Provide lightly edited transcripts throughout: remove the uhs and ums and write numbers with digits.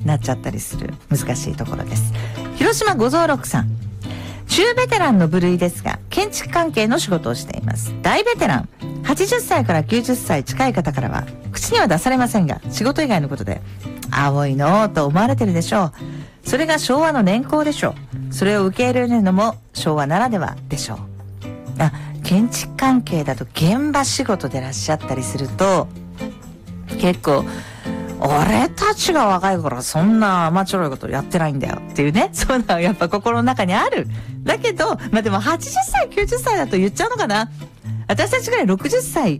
なっちゃったりする難しいところです。広島五蔵六さん、中ベテランの部類ですが建築関係の仕事をしています。大ベテラン80歳から90歳近い方からは口には出されませんが、仕事以外のことで青いのと思われてるでしょう。それが昭和の年功でしょう。それを受け入れるのも昭和ならではでしょう。建築関係だと現場仕事でいらっしゃったりすると、結構俺たちが若い頃はそんな甘ちょろいことやってないんだよっていうね、そういうのはやっぱ心の中にある。だけどでも80歳90歳だと言っちゃうのかな。私たちぐらい60歳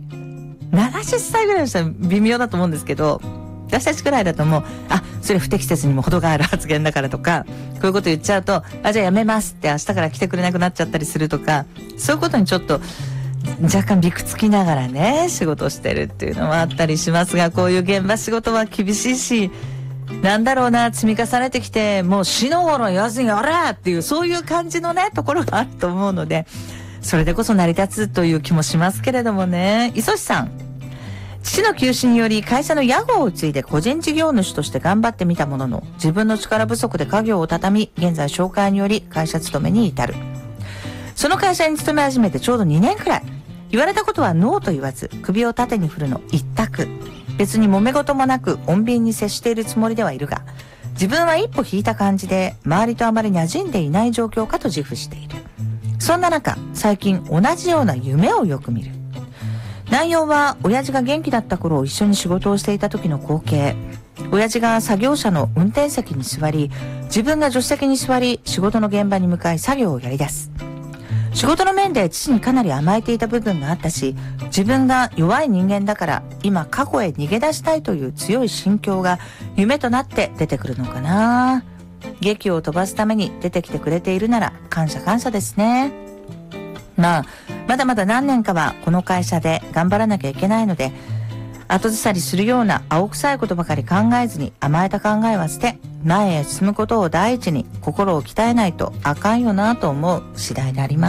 70歳ぐらいの人は微妙だと思うんですけど、私たちぐらいだともうそれ不適切にも程がある発言だからとか、こういうこと言っちゃうとじゃあやめますって明日から来てくれなくなっちゃったりするとか、そういうことにちょっと若干びくつきながらね仕事をしてるっていうのもあったりしますが、こういう現場仕事は厳しいし、なんだろうな、積み重ねてきてもう死の頃やずにやれっていうそういう感じのねところがあると思うので、それでこそ成り立つという気もしますけれどもね。磯志さん、父の休止により会社の屋号を継いで個人事業主として頑張ってみたものの、自分の力不足で家業を畳み、現在紹介により会社勤めに至る。その会社に勤め始めてちょうど2年くらい。言われたことはノーと言わず、首を縦に振るの一択。別に揉め事もなく穏便に接しているつもりではいるが、自分は一歩引いた感じで周りとあまり馴染んでいない状況かと自負している。そんな中、最近同じような夢をよく見る。内容は親父が元気だった頃一緒に仕事をしていた時の光景。親父が作業車の運転席に座り、自分が助手席に座り、仕事の現場に向かい作業をやり出す。仕事の面で父にかなり甘えていた部分があったし、自分が弱い人間だから今過去へ逃げ出したいという強い心境が夢となって出てくるのかな。劇を飛ばすために出てきてくれているなら感謝感謝ですね。まだまだ何年かはこの会社で頑張らなきゃいけないので、後ずさりするような青臭いことばかり考えずに甘えた考えは捨て、前へ進むことを第一に心を鍛えないとあかんよなと思う次第であります。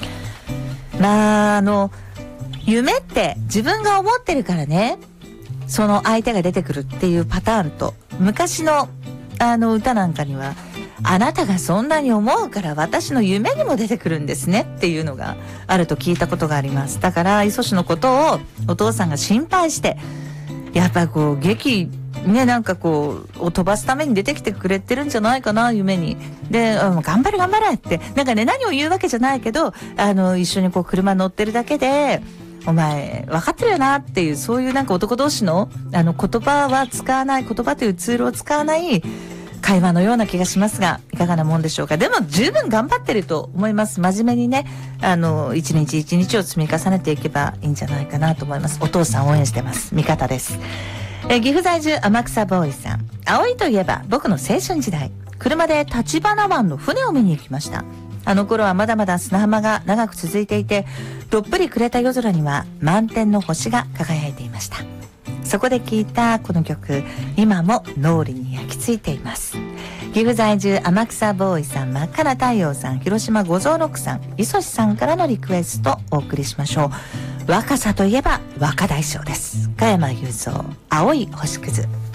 夢って自分が思ってるからね、その相手が出てくるっていうパターンと、昔の歌なんかにはあなたがそんなに思うから私の夢にも出てくるんですねっていうのがあると聞いたことがあります。だから磯氏のことをお父さんが心配して、やっぱりこう劇ね、なんかこうを飛ばすために出てきてくれてるんじゃないかな、夢に。で、頑張れ頑張れってなんかね、何を言うわけじゃないけど、一緒にこう車乗ってるだけでお前分かってるよなっていう、そういうなんか男同士の言葉は使わない、言葉というツールを使わない会話のような気がしますが、いかがなもんでしょうか。でも十分頑張ってると思います。真面目にね、一日一日を積み重ねていけばいいんじゃないかなと思います。お父さん応援してます。味方です。岐阜在住天草ボーイさん、青いといえば僕の青春時代、車で立花湾の船を見に行きました。あの頃はまだまだ砂浜が長く続いていて、どっぷり暮れた夜空には満天の星が輝いていました。そこで聴いたこの曲、今も脳裏に焼き付いています。岐阜在住天草ボーイさん、真っ赤な太陽さん、広島五蔵六さん、磯志さんからのリクエストお送りしましょう。若さといえば若大将です。加山雄三、青い星屑。